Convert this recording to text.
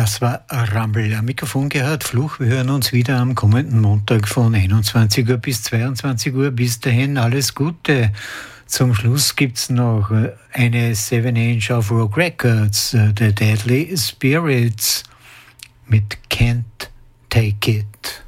Das war Rumble. Am Mikrofon gehört Fluch. Wir hören uns wieder am kommenden Montag von 21 Uhr bis 22 Uhr. Bis dahin alles Gute. Zum Schluss gibt's noch eine 7-Inch auf Rock Records, The Deadly Spirits mit Can't Take It.